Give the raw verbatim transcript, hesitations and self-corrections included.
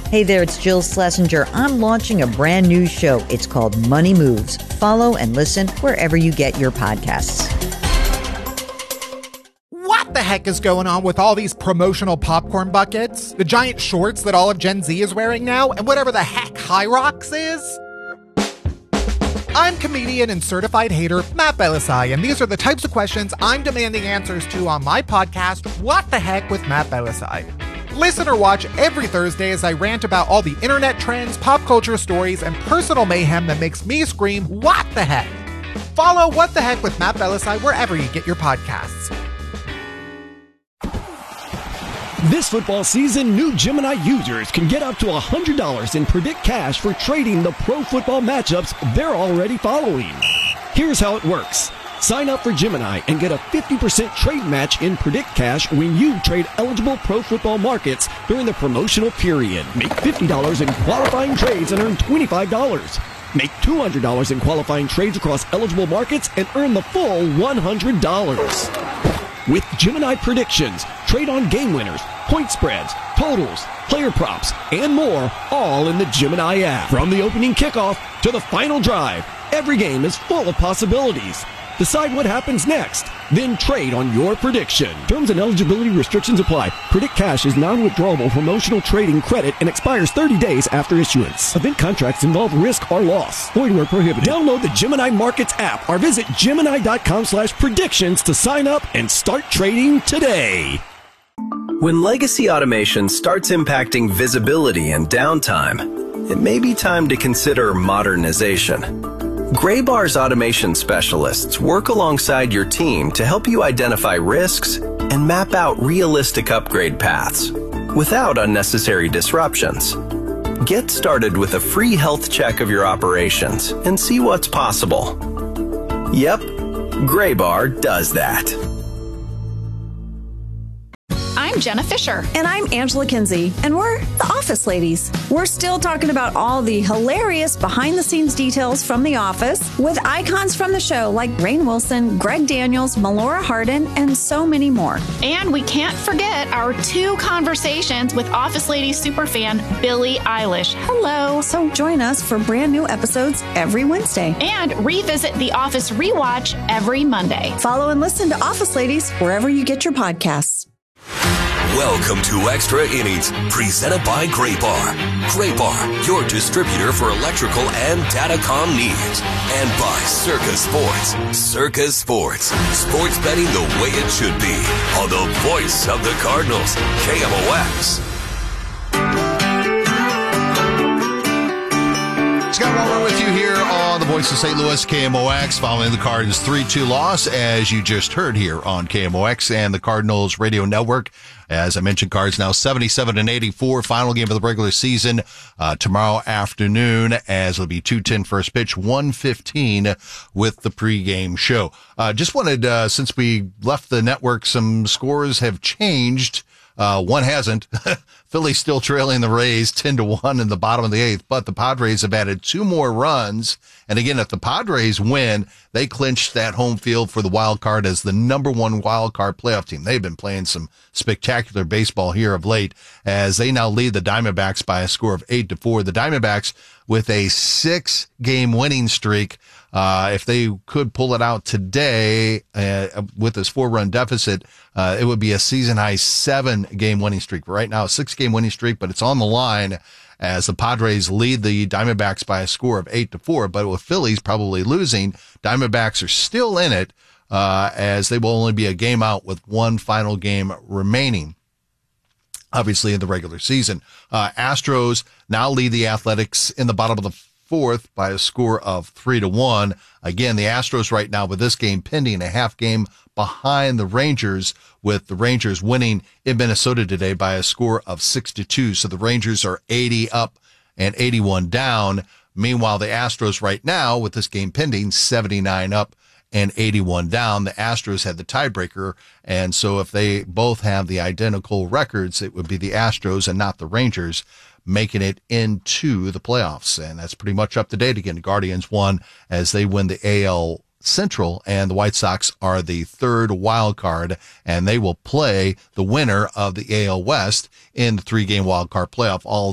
Hey there, it's Jill Schlesinger. I'm launching a brand new show. It's called Money Moves. Follow and listen wherever you get your podcasts. What the heck is going on with all these promotional popcorn buckets, the giant shorts that all of Gen Z is wearing now, and whatever the heck High Rocks is? I'm comedian and certified hater Matt Belisai, and these are the types of questions I'm demanding answers to on my podcast, What the Heck with Matt Belisai. Listen or watch every Thursday as I rant about all the internet trends, pop culture stories, and personal mayhem that makes me scream, what the heck? Follow What the Heck with Matt Belisai wherever you get your podcasts. This football season, new Gemini users can get up to one hundred dollars in Predict Cash for trading the pro football matchups they're already following. Here's how it works. Sign up for Gemini and get a fifty percent trade match in Predict Cash when you trade eligible pro football markets during the promotional period. Make fifty dollars in qualifying trades and earn twenty-five dollars. Make two hundred dollars in qualifying trades across eligible markets and earn the full one hundred dollars. With Gemini predictions, trade on game winners, point spreads, totals, player props, and more, all in the Gemini app. From the opening kickoff to the final drive, every game is full of possibilities. Decide what happens next, then trade on your prediction. Terms and eligibility restrictions apply. Predict Cash is non-withdrawable promotional trading credit and expires thirty days after issuance. Event contracts involve risk or loss. Void where prohibited. Download the Gemini Markets app or visit Gemini.com slash predictions to sign up and start trading today. When legacy automation starts impacting visibility and downtime, it may be time to consider modernization. Graybar's automation specialists work alongside your team to help you identify risks and map out realistic upgrade paths without unnecessary disruptions. Get started with a free health check of your operations and see what's possible. Yep, Graybar does that. I'm Jenna Fisher. And I'm Angela Kinsey. And we're the Office Ladies. We're still talking about all the hilarious behind-the-scenes details from The Office with icons from the show like Rainn Wilson, Greg Daniels, Melora Hardin, and so many more. And we can't forget our two conversations with Office Ladies superfan Billie Eilish. Hello. So join us for brand new episodes every Wednesday. And revisit The Office Rewatch every Monday. Follow and listen to Office Ladies wherever you get your podcasts. Welcome to Extra Innings, presented by Graybar. Graybar, your distributor for electrical and datacom needs. And by Circa Sports. Circa Sports. Sports betting the way it should be. On the voice of the Cardinals, K M O X. Scott Warmer with you here on the Voice of Saint Louis, K M O X, following the Cardinals' three two loss, as you just heard here on K M O X and the Cardinals Radio Network. As I mentioned, Cards now seventy-seven and eighty-four, final game of the regular season uh, tomorrow afternoon, as it'll be two ten first pitch, one fifteen with the pregame show. Uh, just wanted, uh, since we left the network, some scores have changed. Uh, one hasn't. Philly's still trailing the Rays ten to one in the bottom of the eighth, but the Padres have added two more runs. And again, if the Padres win, they clinch that home field for the wild card as the number one wild card playoff team. They've been playing some spectacular baseball here of late as they now lead the Diamondbacks by a score of eight to four. The Diamondbacks with a six game winning streak. Uh, if they could pull it out today, uh, with this four run deficit, uh, it would be a season high seven game winning streak. Right now, a six game winning streak, but it's on the line as the Padres lead the Diamondbacks by a score of eight to four. But with Phillies probably losing, Diamondbacks are still in it, uh, as they will only be a game out with one final game remaining, obviously in the regular season. Uh, Astros now lead the Athletics in the bottom of the fourth by a score of three to one. Again, the Astros right now with this game pending, a half game behind the Rangers, with the Rangers winning in Minnesota today by a score of six to two. So the Rangers are eighty up and eighty-one down. Meanwhile, the Astros right now with this game pending, seventy-nine up and eighty-one down. The Astros had the tiebreaker, and so if they both have the identical records, it would be the Astros and not the Rangers making it into the playoffs. And that's pretty much up to date. Again, the Guardians won as they win the A L Central, and the White Sox are the third wild card, and they will play the winner of the A L West in the three game wild card playoff. All